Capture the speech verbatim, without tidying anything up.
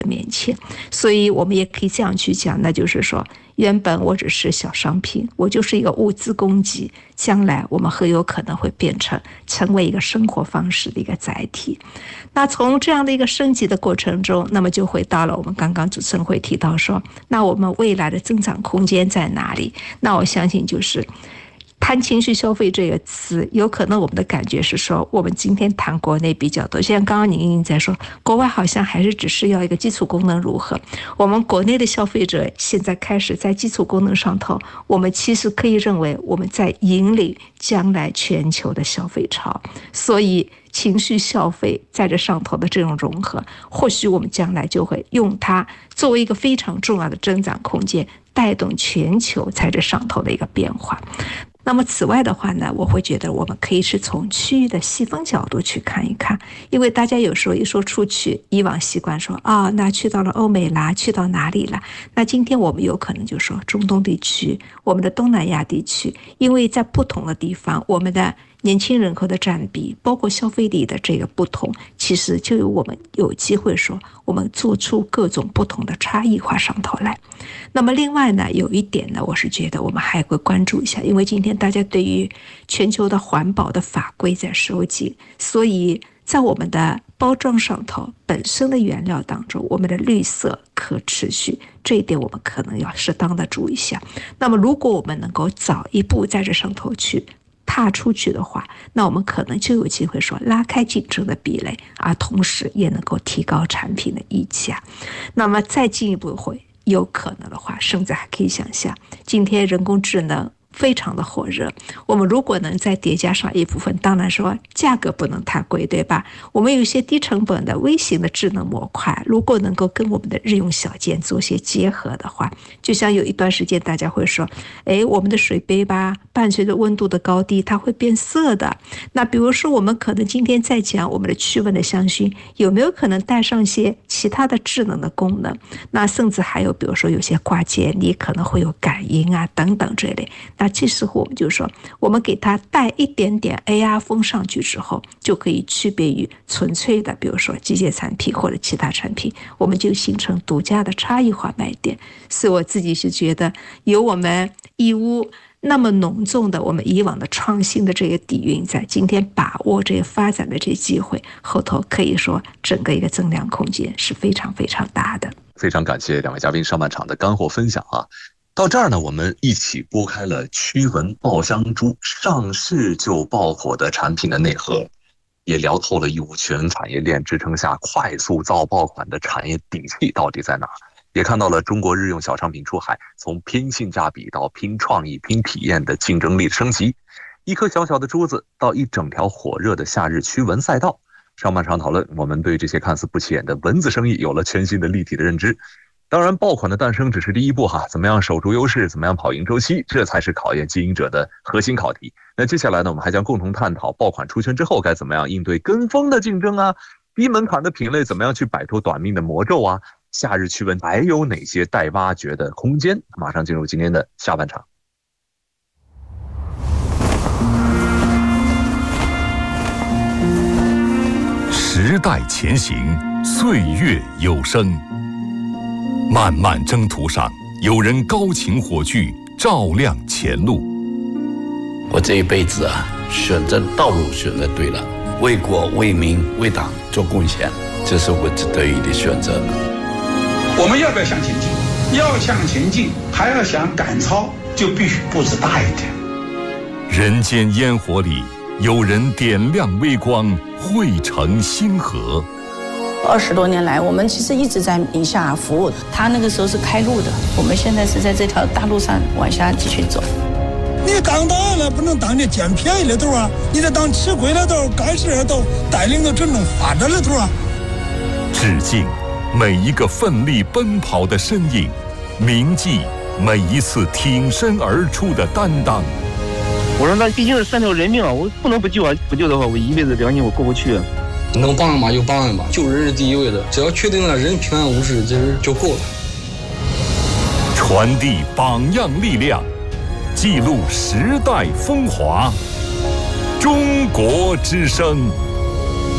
面前。所以我们也可以这样去讲，那就是说原本我只是小商品，我就是一个物资供给，将来我们很有可能会变成成为一个生活方式的一个载体。那从这样的一个升级的过程中，那么就回到了我们刚刚主持人会提到说，那我们未来的增长空间在哪里？那我相信就是谈情绪消费这个词，有可能我们的感觉是说，我们今天谈国内比较多，像刚刚您已经在说，国外好像还是只是要一个基础功能如何。我们国内的消费者现在开始在基础功能上头，我们其实可以认为我们在引领将来全球的消费潮，所以情绪消费在这上头的这种融合，或许我们将来就会用它作为一个非常重要的增长空间，带动全球在这上头的一个变化。那么此外的话呢，我会觉得我们可以是从区域的细分角度去看一看，因为大家有时候一说出去，以往习惯说啊、哦，那去到了欧美啦，去到哪里啦？那今天我们有可能就说中东地区，我们的东南亚地区，因为在不同的地方，我们的年轻人口的占比，包括消费力的这个不同，其实就有我们有机会说，我们做出各种不同的差异化上头来。那么另外呢，有一点呢，我是觉得我们还会关注一下，因为今天大家对于全球的环保的法规在收紧，所以在我们的包装上头本身的原料当中，我们的绿色可持续这一点我们可能要适当的注意一下。那么如果我们能够早一步在这上头去踏出去的话，那我们可能就有机会说拉开竞争的壁垒，而同时也能够提高产品的溢价。那么再进一步会有可能的话，甚至还可以想象，今天人工智能非常的火热，我们如果能再叠加上一部分，当然说价格不能太贵，对吧？我们有一些低成本的微型的智能模块，如果能够跟我们的日用小件做些结合的话，就像有一段时间大家会说，哎，我们的水杯吧，伴随着温度的高低，它会变色的。那比如说我们可能今天在讲我们的驱蚊的香薰，有没有可能带上一些其他的智能的功能？那甚至还有比如说有些挂件，你可能会有感应啊等等这类。那这时候我们就说，我们给它带一点点 A R 风上去之后，就可以区别于纯粹的比如说机械产品或者其他产品，我们就形成独家的差异化卖点。所以我自己是觉得，有我们义乌那么浓重的我们以往的创新的这个底蕴在，今天把握这个发展的这机会，后头可以说整个一个增量空间是非常非常大的。 非常感谢两位嘉宾上半场的干货分享啊！到这儿呢，我们一起拨开了驱蚊爆香珠上市就爆火的产品的内核，也聊透了义乌全产业链支撑下快速造爆款的产业底气到底在哪儿，也看到了中国日用小商品出海从拼性价比到拼创意拼体验的竞争力升级，一颗小小的珠子到一整条火热的夏日驱蚊赛道。上半场讨论，我们对这些看似不起眼的蚊子生意有了全新的立体的认知。当然爆款的诞生只是第一步哈，怎么样守住优势，怎么样跑赢周期，这才是考验经营者的核心考题。那接下来呢，我们还将共同探讨爆款出圈之后该怎么样应对跟风的竞争啊，低门槛的品类怎么样去摆脱短命的魔咒啊，夏日驱蚊还有哪些待挖掘的空间。马上进入今天的下半场。 时代前行，岁月有声，漫漫征途上，有人高擎火炬，照亮前路。 我这一辈子啊，选择道路选择对了，为国为民为党做贡献，这是我得以的选择。 我们要不要向前进？要向前进，还要想赶超，就必须步子大一点。 人间烟火里，有人点亮微光，汇成星河。 二十多年来，我们其实一直在宁夏服务。他那个时候是开路的，我们现在是在这条大路上往下继续走。 你当大了不能当你捡便宜的头啊，你得当吃亏的头，干事的头，带领着真正发展的头啊。 致敬每一个奋力奔跑的身影，铭记每一次挺身而出的担当。 我说那毕竟是三条人命啊，我不能不救啊！不救的话，我一辈子良心我过不去啊。 能帮一把就帮一把，救人是第一位的，只要确定了人平安无事，这人就够了。 传递榜样力量，记录时代风华。中国之声。